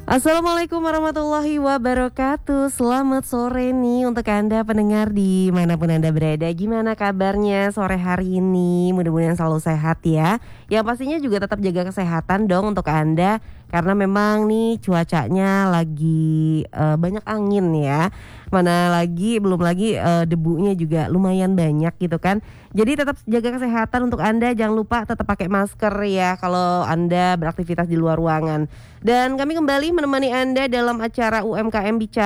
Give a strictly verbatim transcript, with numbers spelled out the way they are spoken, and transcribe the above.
Assalamualaikum warahmatullahi wabarakatuh. Selamat sore nih untuk Anda pendengar dimanapun Anda berada. Gimana kabarnya sore hari ini? Mudah-mudahan selalu sehat ya. Yang pastinya juga tetap jaga kesehatan dong untuk Anda. Karena memang nih cuacanya lagi uh, banyak angin ya. Mana lagi, belum lagi uh, debunya juga lumayan banyak gitu kan. Jadi tetap jaga kesehatan untuk Anda. Jangan lupa tetap pakai masker ya kalau Anda beraktivitas di luar ruangan. Dan kami kembali menemani Anda dalam acara U M K M Bicara.